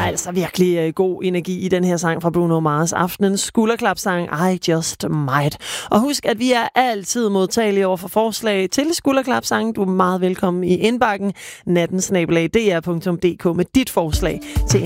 altså virkelig god energi i den her sang fra Bruno Mars. Aftenens skulderklapsang I Just Might. Og husk, at vi er altid modtagelige over for forslag til skulderklapsang. Du er meget velkommen i indbakken natten@dr.dk med dit forslag til